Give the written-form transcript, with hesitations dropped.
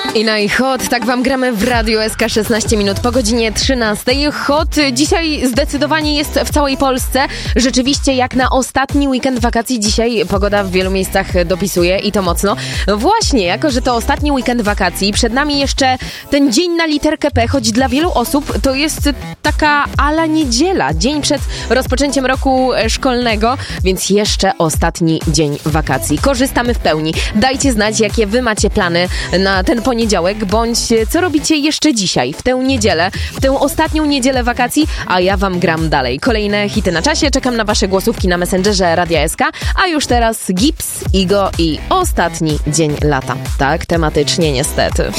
I na Hot, tak wam gramy w Radiu SK 16 minut po godzinie 13. Hot dzisiaj zdecydowanie jest w całej Polsce. Rzeczywiście jak na ostatni weekend wakacji dzisiaj pogoda w wielu miejscach dopisuje i to mocno. Właśnie, jako że to ostatni weekend wakacji, przed nami jeszcze ten dzień na literkę P, choć dla wielu osób to jest taka ala niedziela, dzień przed rozpoczęciem roku szkolnego, więc jeszcze ostatni dzień wakacji. Korzystamy w pełni. Dajcie znać, jakie wy macie plany na ten poniedziałek, bądź co robicie jeszcze dzisiaj, w tę niedzielę, w tę ostatnią niedzielę wakacji, a ja wam gram dalej. Kolejne hity na czasie, czekam na wasze głosówki na Messengerze Radia SK, a już teraz Gips, Igo i ostatni dzień lata. Tak, tematycznie niestety.